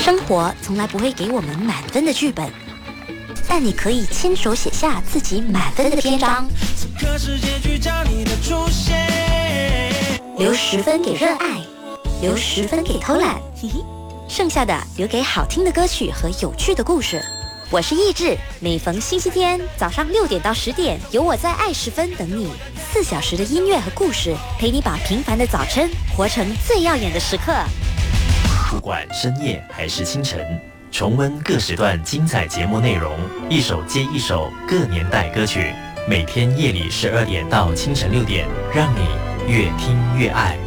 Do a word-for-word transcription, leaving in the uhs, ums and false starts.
生活从来不会给我们满分的剧本，但你可以亲手写下自己满分的篇章。留十分给热爱，留十分给偷懒，嘿嘿，剩下的留给好听的歌曲和有趣的故事。我是意志，每逢星期天早上六点到十点，有我在爱十分等你，四小时的音乐和故事，陪你把平凡的早晨活成最耀眼的时刻。 不管深夜还是清晨，重温各时段精彩节目内容，一首接一首各年代歌曲，每天夜里十二点到清晨六点，让你越听越爱。